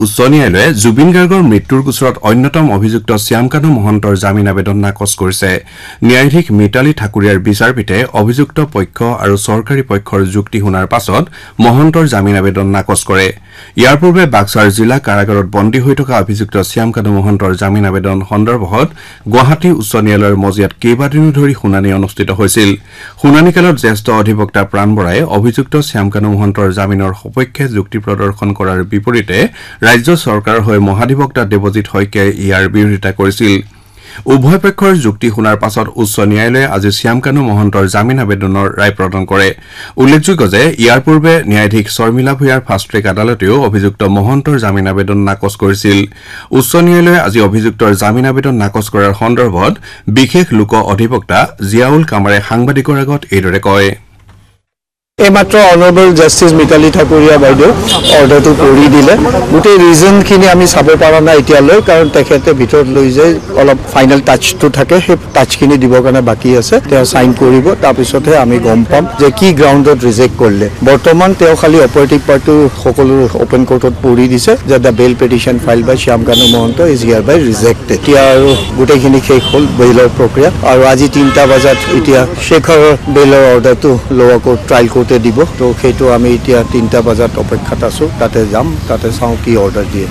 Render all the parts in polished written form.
উচ্চ ন্যায়ালয়ে জুবিন গাৰ্গৰ মৃত্যুৰ গোচৰত অন্যতম অভিযুক্ত শ্যামকানু মহন্তৰ জামিন আবেদন নাকচ কৰিছে। ন্যায়াধীশ মিতালী ঠাকুৰীয়াৰ বিচাৰপীঠে অভিযুক্ত পক্ষ আৰু চৰকাৰী পক্ষৰ যুক্তি শুনাৰ পাছত মহন্তৰ জামিন আবেদন নাকচ কৰে। ইয়াৰ পূৰ্বে বাক্সাৰ জিলা কাৰাগাৰত বন্দী হৈ থকা অভিযুক্ত শ্যামকানু মহন্তৰ জামিন আবেদন সন্দৰ্ভত গুৱাহাটী উচ্চ ন্যায়ালয়ৰ মজিয়াত কেইবাদিনো ধৰি শুনানি অনুষ্ঠিত হৈছিল। শুনানিকালত জ্যেষ্ঠ অধিবক্তা প্ৰাণ বৰাই অভিযুক্ত শ্যামকানু মহন্তৰ জামিনৰ সপক্ষে যুক্তি প্ৰদৰ্শন কৰাৰ বিপৰীতে ৰাজ্য চৰকাৰৰ হৈ মহাধিবক্তা দেৱজিৎ শইকীয়াই ইয়াৰ বিৰোধিতা কৰিছিল। উভয় পক্ষৰ যুক্তি শুনাৰ পাছত উচ্চ ন্যায়ালয়ে আজি শ্যামকানু মহন্তৰ জামিন আবেদনৰ ৰায় প্ৰদান কৰে। উল্লেখযোগ্য যে ইয়াৰ পূৰ্বে ন্যায়াধীশ শৰ্মিলা ভূঞাৰ ফাষ্ট ট্ৰেক আদালতেও অভিযুক্ত মহন্তৰ জামিন আবেদন নাকচ কৰিছিল। উচ্চ ন্যায়ালয়ে আজি অভিযুক্তৰ জামিন আবেদন নাকচ কৰাৰ সন্দৰ্ভত বিশেষ লোক অধিবক্তা জিয়াউল কামাৰে সাংবাদিকৰ আগত এইদৰে কয়। এইমাত্ৰ অনাৰেবল জাষ্টিছ মিতালী ঠাকুৰীয়া বাইদেউ অৰ্ডাৰটো কৰি দিলে। গোটেই ৰিজনখিনি আমি চাব পৰা নাই এতিয়ালৈ, কাৰণ তেখেতে ভিতৰত লৈ যায় অলপ ফাইনেল টাচটো থাকে, সেই টাচখিনি দিবৰ কাৰণে বাকী আছে। তেওঁ চাইন কৰিব, তাৰপিছতহে আমি গম পাম যে কি গ্ৰাউণ্ডত ৰিজেক্ট কৰিলে। বৰ্তমান তেওঁ খালি অপাৰেটিভ পাৰ্টটো সকলো অপেন কোৰ্টত পঢ়ি দিছে যে the bail petition file by Shyamkanu Mahanta is here by rejected. এতিয়া আৰু গোটেইখিনি শেষ হ'ল বেইলৰ প্ৰক্ৰিয়া, আৰু আজি 3টা বজাত এতিয়া শেখৰৰ বেইলৰ অৰ্ডাৰটো লোৱাৰ কোৰ্ট ট্ৰায়েল কোৰ্ট দিব। তো সেইটো আমি এতিয়া 3টা বজাত অপেক্ষাত আছো, তাতে যাম, তাতে চাওঁ কি অৰ্ডাৰ দিয়ে।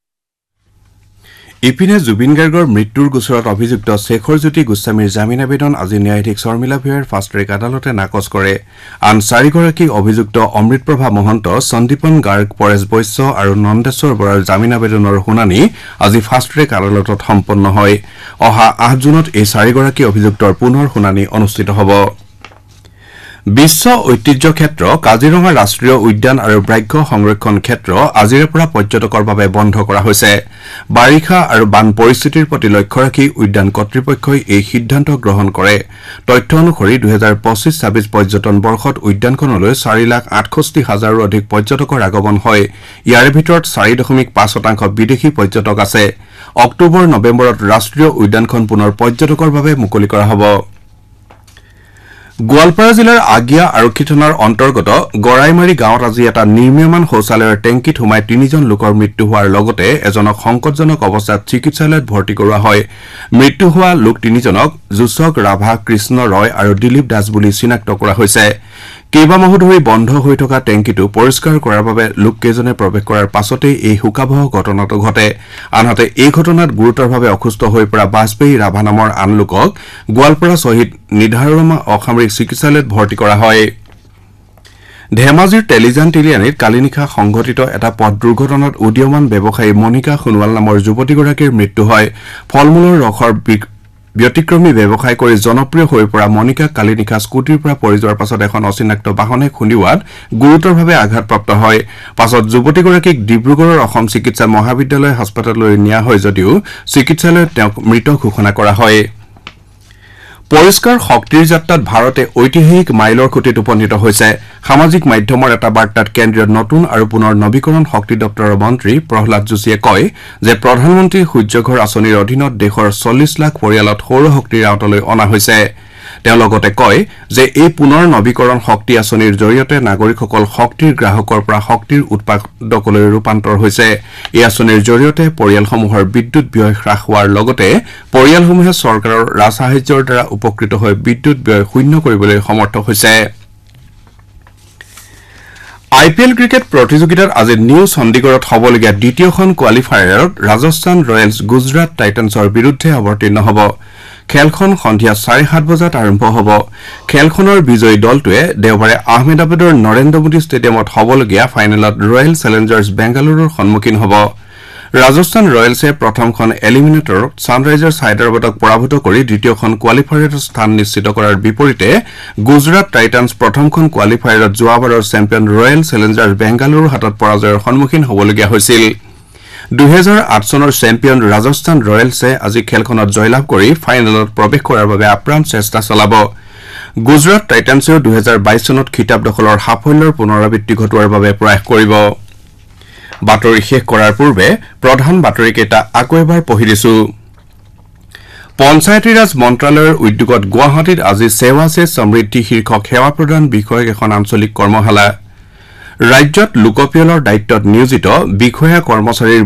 ইপিনে জুবিন গাৰ্গৰ মৃত্যুৰ গোচৰত অভিযুক্ত শেখৰজ্যোতি গোস্বামীৰ জামিন আবেদন আজি ন্যায়াধীশ শৰ্মিলা ভূঞাৰ ফাষ্ট ট্ৰেক আদালতে নাকচ কৰে। আন 4গৰাকী অভিযুক্ত অমৃতপ্ৰভা মহন্ত, সন্দীপন গাৰ্গ, পৰেশ বৈশ্য আৰু নন্দেশ্বৰ বৰাৰ জামিন আবেদনৰ শুনানি আজি ফাষ্ট ট্ৰেক আদালতত সম্পন্ন হয়। অহা 8 জুনত এই 4গৰাকী অভিযুক্তৰ পুনৰ শুনানি অনুষ্ঠিত হ'ব। বিশ্ব ঐতিহ্য ক্ষেত্ৰ, কাজিৰঙা ৰাষ্ট্ৰীয় উদ্যান আৰু ব্যাঘ্ৰ সংৰক্ষণ ক্ষেত্ৰ আজিৰে পৰা পৰ্যটকৰ বাবে বন্ধ কৰা হৈছে। বাৰিষা আৰু বান পৰিস্থিতিৰ প্ৰতি লক্ষ্য ৰাখি উদ্যান কৰ্তৃপক্ষই এই সিদ্ধান্ত গ্ৰহণ কৰে। তথ্য অনুসৰি 2025-26 পৰ্যটন বৰ্ষত উদ্যানখনলৈ 4,68,000ৰো অধিক পৰ্যটকৰ আগমন হয়। ইয়াৰে ভিতৰত 4.5% বিদেশী পৰ্যটক আছে। অক্টোবৰ-নৱেম্বৰত ৰাষ্ট্ৰীয় উদ্যানখন পুনৰ পৰ্যটকৰ বাবে মুকলি কৰা হ'ব। গোৱালপাৰা জিলাৰ আগিয়া আৰক্ষী থানাৰ অন্তৰ্গত গৰাইমাৰী গাঁৱত আজি এটা নিৰ্মীয়মান শৌচালয়ৰ টেংকিত সোমাই 3জন লোকৰ মৃত্যু হোৱাৰ লগতে এজনক সংকটজনক অৱস্থাত চিকিৎসালয়ত ভৰ্তি কৰোৱা হয়। মৃত্যু হোৱা লোক 3জনক যুচক ৰাভা, কৃষ্ণ ৰয় আৰু দিলীপ দাস বুলি চিনাক্ত কৰা হৈছে। কেইবামাহো ধৰি বন্ধ হৈ থকা টেংকিটো পৰিষ্কাৰ কৰাৰ বাবে লোককেইজনে প্ৰৱেশ কৰাৰ পাছতেই এই শোকাবহ ঘটনাটো ঘটে। আনহাতে এই ঘটনাত গুৰুতৰভাৱে অসুস্থ হৈ পৰা বাজপেয়ী ৰাভা নামৰ আন লোকক গোৱালপাৰা শ্বহীদ নিধাৰমা অসামৰিক চিকিৎসালয়ত ভৰ্তি কৰা হয়। ধেমাজিৰ তেলিজান তিলিয়ানীত কালি নিশা সংঘটিত এটা পথ দুৰ্ঘটনাত উদীয়মান ব্যৱসায়ী মণিকা সোণোৱাল নামৰ যুৱতীগৰাকীৰ মৃত্যু হয়। ফল মূলৰ ৰসৰ ব্যতিক্ৰমী ব্যৱসায় কৰি জনপ্ৰিয় হৈ পৰা মণিকাক কালি নিশা স্কুটিৰ পৰা পৰি যোৱাৰ পাছত এখন অচিনাক্ত বাহনে খুন্দিওৱাত গুৰুতৰভাৱে আঘাতপ্ৰাপ্ত হয়। পাছত যুৱতীগৰাকীক ডিব্ৰুগড়ৰ অসম চিকিৎসা মহাবিদ্যালয় হাস্পতাললৈ নিয়া হয় যদিও চিকিৎসালয়ত তেওঁক মৃত ঘোষণা কৰা হয়। পৰিষ্কাৰ শক্তিৰ যাত্ৰাত ভাৰতে ঐতিহাসিক মাইলৰ খুঁটিত উপনীত হৈছে। সামাজিক মাধ্যমৰ এটা বাৰ্তাত কেন্দ্ৰীয় নতুন আৰু পুনৰ নবীকৰণ শক্তি দপ্তৰৰ মন্ত্ৰী প্ৰহ্লাদ যোশীয়ে কয় যে প্ৰধানমন্ত্ৰী সূৰ্যঘৰ আঁচনিৰ অধীনত দেশৰ 40 লাখ পৰিয়ালত সৌৰ শক্তিৰ আওতালৈ অনা হৈছে। তেওঁ লগতে কয় যে এই পুনৰ নবীকৰণ শক্তি আঁচনিৰ জৰিয়তে নাগৰিকসকল শক্তিৰ গ্ৰাহকৰ পৰা শক্তিৰ উৎপাদকলৈ ৰূপান্তৰ হৈছে। এই আঁচনিৰ জৰিয়তে পৰিয়ালসমূহৰ বিদ্যুৎ ব্যয় হ্ৰাস হোৱাৰ লগতে পৰিয়ালসমূহে চৰকাৰৰ ৰাজসাহায্যৰ দ্বাৰা উপকৃত হৈ বিদ্যুৎ ব্যয় শূন্য কৰিবলৈ সমৰ্থ হৈছে। IPL ক্ৰিকেট প্ৰতিযোগিতাত আজি নিউ চণ্ডীগড়ত হ'বলগীয়া দ্বিতীয়খন কোৱালিফায়াৰত ৰাজস্থান ৰয়েলছ গুজৰাট টাইটান্ছৰ বিৰুদ্ধে অৱতীৰ্ণ হ'ব। খেলখন সন্ধিয়া 7:30 বজাত আৰম্ভ হ'ব। খেলখনৰ বিজয়ী দলটোৱে দেওবাৰে আহমেদাবাদৰ নৰেন্দ্ৰ মোদী ষ্টেডিয়ামত হ'বলগীয়া ফাইনেলত ৰয়েল চেলেঞ্জাৰ্ছ বেংগালুৰুৰ সন্মুখীন হ'ব। ৰাজস্থান ৰয়েলছে প্ৰথমখন এলিমিনেটৰত ছানৰাইজাৰ্ছ হায়দৰাবাদক পৰাভূত কৰি দ্বিতীয়খন কোৱালিফায়াৰত স্থান নিশ্চিত কৰাৰ বিপৰীতে গুজৰাট টাইটান্ছ প্ৰথমখন কোৱালিফায়াৰত যোৱাবাৰৰ চেম্পিয়ন ৰয়েল চেলেঞ্জাৰ্ছ বেংগালুৰুৰ হাতত পৰাজয়ৰ সন্মুখীন হ'বলগীয়া হৈছিল। 2008 চনৰ চেম্পিয়ন ৰাজস্থান ৰয়েলছে আজি খেলখনত জয়লাভ কৰি ফাইনেলত প্ৰৱেশ কৰাৰ বাবে আপ্ৰাণ চেষ্টা চলাব। গুজৰাট টাইটান্ছেও 2022 চনত খিতাপ দখলৰ সাফল্যৰ পুনৰাবৃত্তি ঘটোৱাৰ বাবে প্ৰয়াস কৰিব। বাতৰি শেষ কৰাৰ পূৰ্বে প্ৰধান বাতৰিকেইটা আকৌ এবাৰ পঢ়ি দিছো। পঞ্চায়তী ৰাজ মন্ত্ৰালয়ৰ উদ্যোগত গুৱাহাটীত আজি সেৱা সে সমৃদ্ধি শীৰ্ষক সেৱা প্ৰদান বিষয়ক এখন আঞ্চলিক কৰ্মশালা। ৰাজ্যত লোকপিয়লৰ দায়িত্বত নিয়োজিত বিষয়া কৰ্মচাৰীৰ